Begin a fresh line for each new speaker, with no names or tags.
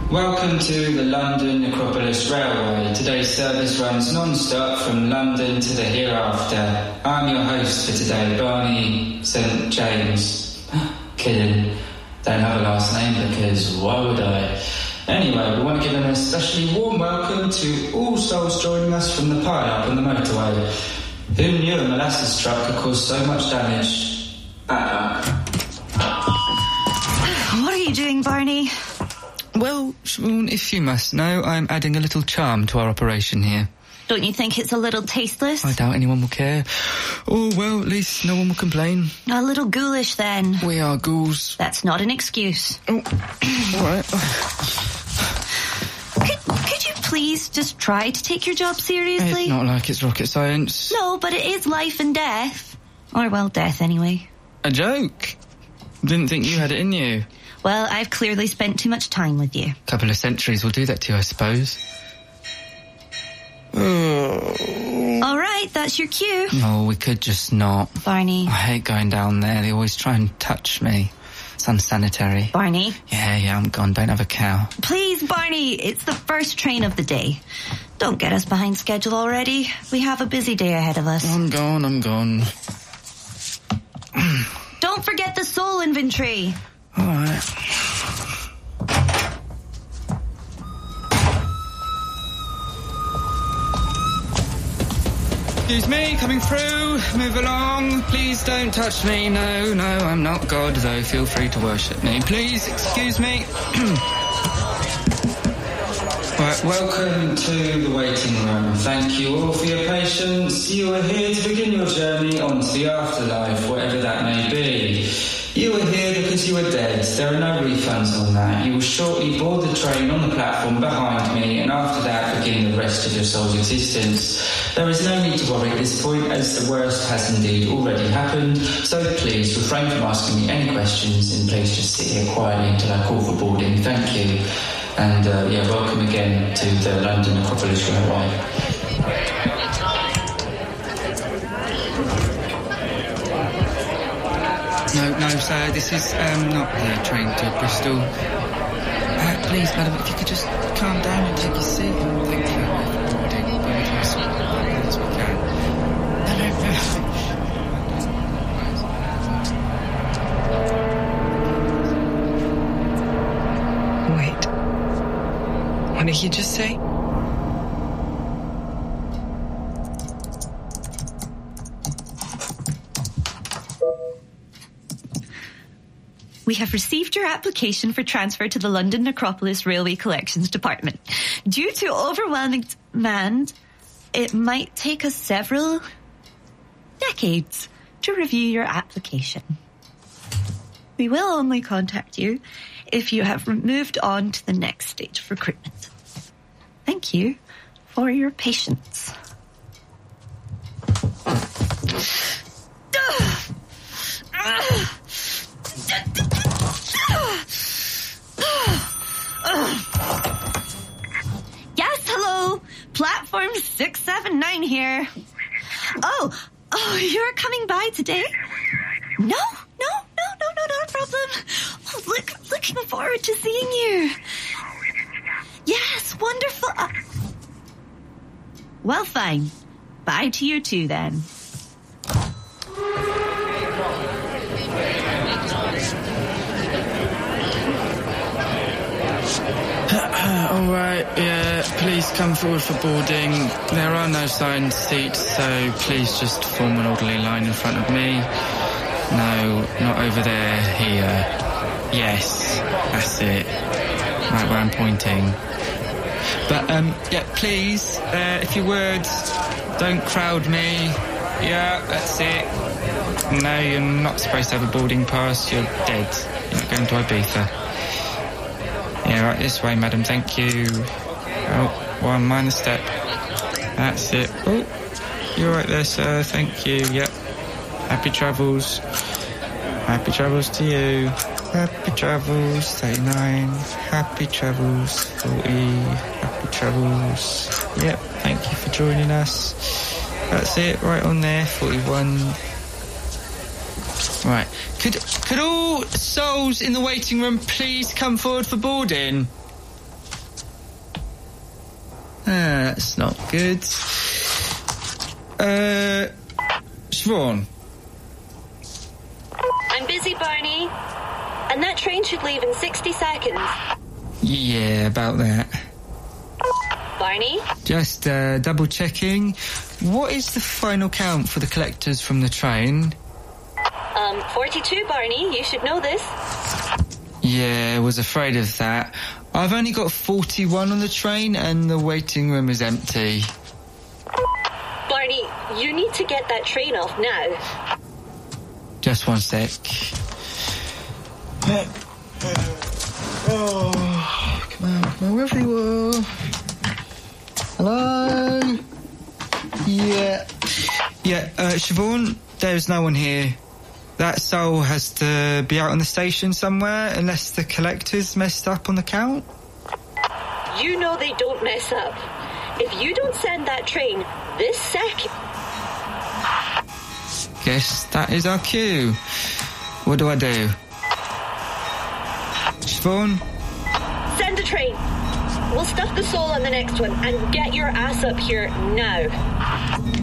Welcome to the London Acropolis Railway. Today's service runs non-stop from London to the hereafter. I'm your host for today, Barney St. James. Kidding. Don't have a last name because why would I? Anyway, we want to give an especially warm welcome to all souls joining us from the pile-up on the motorway. Who knew a molasses truck could cause so much damage? Back up.
What are you doing, Barney?
Well, Siobhan, if you must know, I'm adding a little charm to our operation here.
Don't you think it's a little tasteless?
I doubt anyone will care. Oh, well, at least no one will complain.
A little ghoulish, then.
We are ghouls.
That's not an excuse.
Oh, all right.
Could you please just try to take your job seriously?
It's not like it's rocket science.
No, but it is life and death. Or, well, death anyway.
A joke? Didn't think you had it in you.
Well, I've clearly spent too much time with you.
A couple of centuries will do that to you, I suppose.
All right, that's your cue.
No, we could just not.
Barney.
I hate going down there. They always try and touch me. It's unsanitary.
Barney.
Yeah, I'm gone. Don't have a cow.
Please, Barney, it's the first train of the day. Don't get us behind schedule already. We have a busy day ahead of us.
I'm gone.
Don't forget the soul inventory.
All right. Excuse me, coming through. Move along. Please don't touch me. No, I'm not God, though. Feel free to worship me. Please, excuse me.
Right, welcome to the waiting room. Thank you all for your patience. You are here to begin your journey onto the afterlife, whatever that may be. You are here because you are dead. There are no refunds on that. You will shortly board the train on the platform behind me, and after that begin the rest of your soul's existence. There is no need to worry at this point, as the worst has indeed already happened, so please refrain from asking me any questions, and please just sit here quietly until I call for boarding. Thank you. And welcome again to the London Acropolis Railway.
No, sir, this is not the train to Bristol. Please, madam, if you could just calm down and take your seat. Thank you. No.
Wait. What did you just say?
We have received your application for transfer to the London Acropolis Railway Collections Department. Due to overwhelming demand, it might take us several decades to review your application. We will only contact you if you have moved on to the next stage of recruitment. Thank you for your patience. Yes, hello. Platform 679 here. Oh, you're coming by today? No problem. Oh, looking forward to seeing you. Yes, wonderful. Well, fine. Bye to you too, then.
All right, yeah, please come forward for boarding. There are no assigned seats, so please just form an orderly line in front of me. No, not over there, here. Yes, that's it. Right where I'm pointing. But, please, if you would, don't crowd me. Yeah, that's it. No, you're not supposed to have a boarding pass. You're dead. You're not going to Ibiza. Yeah, right this way, madam, thank you. Oh, 1 minus step. That's it. Oh, you're right there, sir, thank you. Yep. Happy travels. Happy travels to you. Happy travels, 39. Happy travels, 40. Happy travels. Yep, thank you for joining us. That's it, right on there, 41. Right. Could all souls in the waiting room please come forward for boarding? That's not good. Siobhan.
I'm busy, Barney. And that train should leave in 60 seconds.
Yeah, about that.
Barney?
Just double checking. What is the final count for the collectors from the train?
42, Barney. You should know this.
Yeah, was afraid of that. I've only got 41 on the train and the waiting room is empty.
Barney, you need to get that train off now.
Just one sec. Oh, come on, wherever you are. Hello? Yeah, Siobhan, there's no one here. That soul has to be out on the station somewhere unless the collector's messed up on the count.
You know they don't mess up. If you don't send that train this second...
Guess that is our cue. What do I do? Siobhan?
Send a train. We'll stuff the soul on the next one and get your ass up here now.